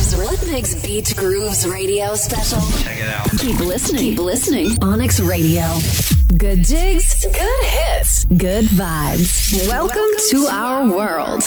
Onyx Rhythmics Beat Grooves radio special. Check it out. Keep listening. Keep listening. Onyx Radio. Good jigs, good hits, good vibes. Welcome to our world.